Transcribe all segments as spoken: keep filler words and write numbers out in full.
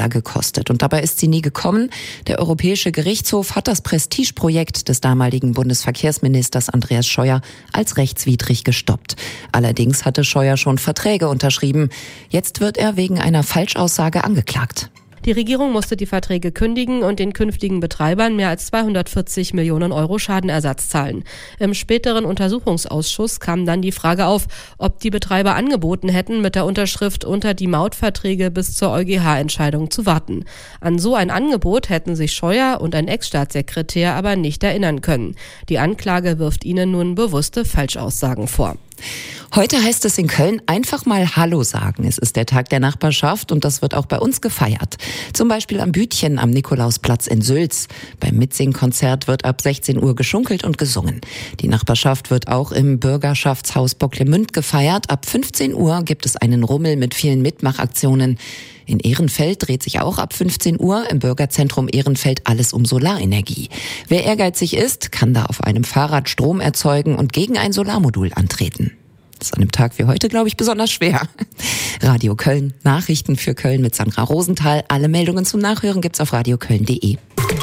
Dollar gekostet. Und dabei ist sie nie gekommen. Der Europäische Gerichtshof hat das Prestigeprojekt des damaligen Bundesverkehrsministers Andreas Scheuer als rechtswidrig gestoppt. Allerdings hatte Scheuer schon Verträge unterschrieben. Jetzt wird er wegen einer Falschaussage angeklagt. Die Regierung musste die Verträge kündigen und den künftigen Betreibern mehr als zweihundertvierzig Millionen Euro Schadenersatz zahlen. Im späteren Untersuchungsausschuss kam dann die Frage auf, ob die Betreiber angeboten hätten, mit der Unterschrift unter die Mautverträge bis zur EuGH-Entscheidung zu warten. An so ein Angebot hätten sich Scheuer und ein Ex-Staatssekretär aber nicht erinnern können. Die Anklage wirft ihnen nun bewusste Falschaussagen vor. Heute heißt es in Köln einfach mal Hallo sagen. Es ist der Tag der Nachbarschaft und das wird auch bei uns gefeiert. Zum Beispiel am Bütchen am Nikolausplatz in Sülz. Beim Mitsingkonzert wird ab sechzehn Uhr geschunkelt und gesungen. Die Nachbarschaft wird auch im Bürgerschaftshaus Bocklemünd gefeiert. Ab fünfzehn Uhr gibt es einen Rummel mit vielen Mitmachaktionen. In Ehrenfeld dreht sich auch ab fünfzehn Uhr im Bürgerzentrum Ehrenfeld alles um Solarenergie. Wer ehrgeizig ist, kann da auf einem Fahrrad Strom erzeugen und gegen ein Solarmodul antreten. Das ist an einem Tag wie heute, glaube ich, besonders schwer. Radio Köln, Nachrichten für Köln mit Sandra Rosenthal. Alle Meldungen zum Nachhören gibt's auf radioköln punkt de.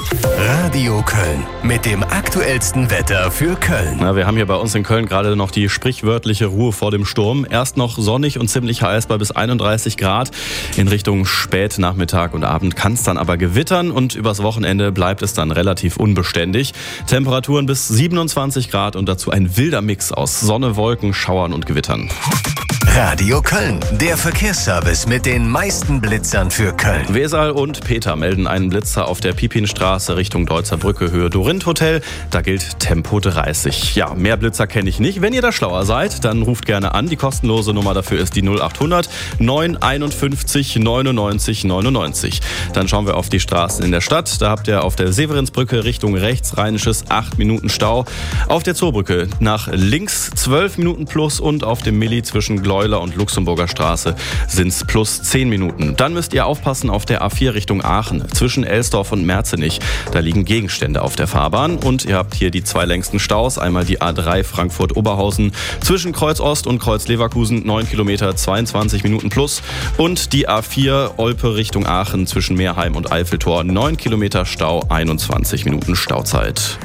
Radio Köln mit dem aktuellsten Wetter für Köln. Na, wir haben hier bei uns in Köln gerade noch die sprichwörtliche Ruhe vor dem Sturm. Erst noch sonnig und ziemlich heiß bei bis einunddreißig Grad. In Richtung Spätnachmittag und Abend kann es dann aber gewittern und übers Wochenende bleibt es dann relativ unbeständig. Temperaturen bis siebenundzwanzig Grad und dazu ein wilder Mix aus Sonne, Wolken, Schauern und Gewittern. Radio Köln, der Verkehrsservice mit den meisten Blitzern für Köln. Wesal und Peter melden einen Blitzer auf der Piepinstraße Richtung Deutzer Brücke, Höhe Dorinth Hotel. Da gilt Tempo dreißig. Ja, mehr Blitzer kenne ich nicht. Wenn ihr da schlauer seid, dann ruft gerne an. Die kostenlose Nummer dafür ist die null achthundert neun einundfünfzig neunundneunzig neunundneunzig. Dann schauen wir auf die Straßen in der Stadt. Da habt ihr auf der Severinsbrücke Richtung rechts Rheinisches acht Minuten Stau. Auf der Zoobrücke nach links zwölf Minuten plus und auf dem Milli zwischen Gleuler und Luxemburger Straße sind es plus zehn Minuten. Dann müsst ihr aufpassen auf der A vier Richtung Aachen. Zwischen Elsdorf und Merzenich. Da liegen Gegenstände auf der Fahrbahn. Und ihr habt hier die zwei längsten Staus. Einmal die A drei Frankfurt-Oberhausen zwischen Kreuz Ost und Kreuz Leverkusen. neun Kilometer, zweiundzwanzig Minuten plus. Und die A vier Olpe Richtung Aachen zwischen Meerheim und Eiffeltor. neun Kilometer Stau, einundzwanzig Minuten Stauzeit.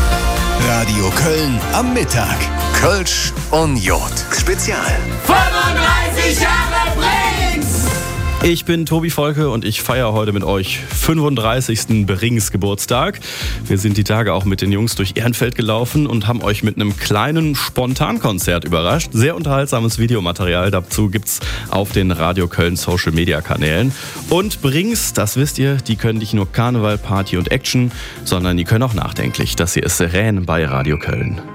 Radio Köln am Mittag. Kölsch und Jod. Spezial. fünfunddreißig Jahre Brings! Ich bin Tobi Volke und ich feiere heute mit euch fünfunddreißigsten Brings Geburtstag. Wir sind die Tage auch mit den Jungs durch Ehrenfeld gelaufen und haben euch mit einem kleinen Spontankonzert überrascht. Sehr unterhaltsames Videomaterial dazu gibt's auf den Radio Köln Social Media Kanälen. Und Brings, das wisst ihr, die können nicht nur Karneval, Party und Action, sondern die können auch nachdenklich. Das hier ist Sirene bei Radio Köln.